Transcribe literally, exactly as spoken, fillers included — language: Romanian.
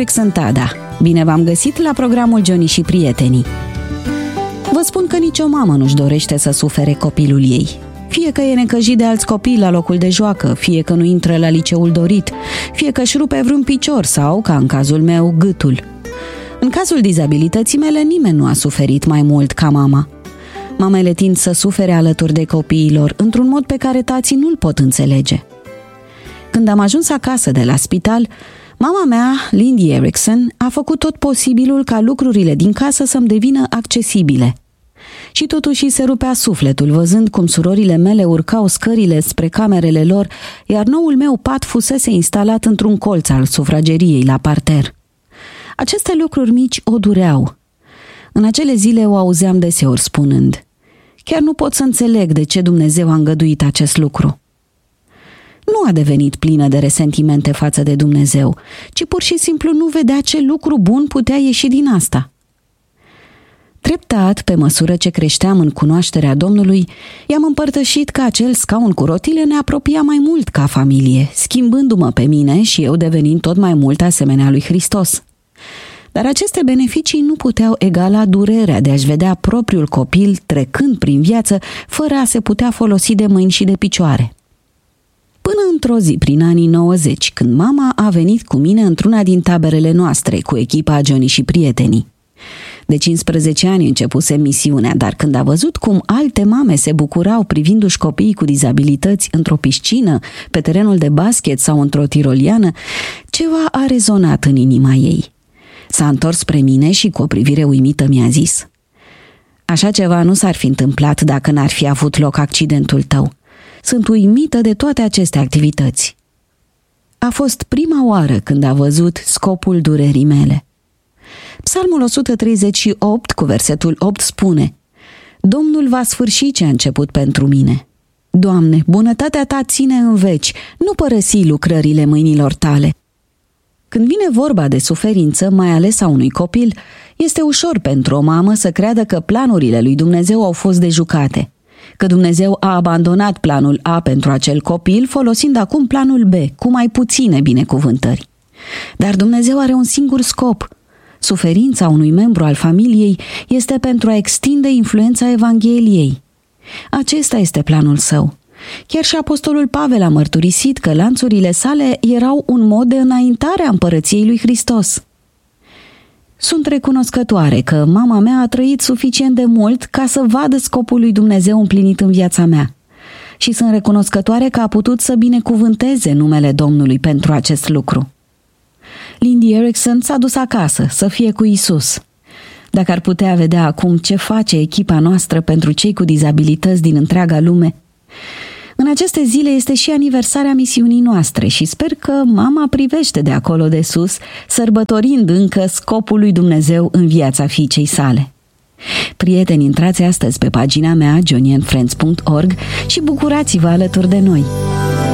Erickson Tada. Bine v-am găsit la programul Johnny și prietenii. Vă spun că nicio mamă nu-și dorește să sufere copilul ei. Fie că e necăjit de alți copii la locul de joacă, fie că nu intră la liceul dorit, fie că își rupe vreun picior sau, ca în cazul meu, gâtul. În cazul dizabilității mele, nimeni nu a suferit mai mult ca mama. Mamele tind să sufere alături de copiilor, într-un mod pe care tații nu-l pot înțelege. Când am ajuns acasă de la spital, mama mea, Lindy Erickson, a făcut tot posibilul ca lucrurile din casă să-mi devină accesibile. Și totuși se rupea sufletul văzând cum surorile mele urcau scările spre camerele lor, iar noul meu pat fusese instalat într-un colț al sufrageriei la parter. Aceste lucruri mici o dureau. În acele zile o auzeam deseori spunând: chiar nu pot să înțeleg de ce Dumnezeu a îngăduit acest lucru. Nu a devenit plină de resentimente față de Dumnezeu, ci pur și simplu nu vedea ce lucru bun putea ieși din asta. Treptat, pe măsură ce creșteam în cunoașterea Domnului, i-am împărtășit că acel scaun cu rotile ne apropia mai mult ca familie, schimbându-mă pe mine și eu devenind tot mai mult asemenea lui Hristos. Dar aceste beneficii nu puteau egala durerea de a-și vedea propriul copil trecând prin viață fără a se putea folosi de mâini și de picioare. Până într-o zi, prin anii nouăzeci, când mama a venit cu mine într-una din taberele noastre cu echipa Johnny și prietenii. De cincisprezece ani începuse misiunea, dar când a văzut cum alte mame se bucurau privindu-și copiii cu dizabilități într-o piscină, pe terenul de basket sau într-o tiroliană, ceva a rezonat în inima ei. S-a întors spre mine și cu o privire uimită mi-a zis: așa ceva nu s-ar fi întâmplat dacă n-ar fi avut loc accidentul tău. Sunt uimită de toate aceste activități. A fost prima oară când a văzut scopul durerii mele. Psalmul o sută treizeci și opt cu versetul opt spune: Domnul va sfârși ce a început pentru mine. Doamne, bunătatea ta ține în veci, nu părăsi lucrările mâinilor tale. Când vine vorba de suferință, mai ales a unui copil, este ușor pentru o mamă să creadă că planurile lui Dumnezeu au fost dejucate, că Dumnezeu a abandonat planul A pentru acel copil, folosind acum planul B, cu mai puține binecuvântări. Dar Dumnezeu are un singur scop. Suferința unui membru al familiei este pentru a extinde influența Evangheliei. Acesta este planul său. Chiar și apostolul Pavel a mărturisit că lanțurile sale erau un mod de înaintare a împărăției lui Hristos. Sunt recunoscătoare că mama mea a trăit suficient de mult ca să vadă scopul lui Dumnezeu împlinit în viața mea. Și sunt recunoscătoare că a putut să binecuvânteze numele Domnului pentru acest lucru. Lindy Erickson s-a dus acasă să fie cu Isus. Dacă ar putea vedea acum ce face echipa noastră pentru cei cu dizabilități din întreaga lume. În aceste zile este și aniversarea misiunii noastre și sper că mama privește de acolo de sus, sărbătorind încă scopul lui Dumnezeu în viața fiicei sale. Prieteni, intrați astăzi pe pagina mea johnny and friends punct org și bucurați-vă alături de noi!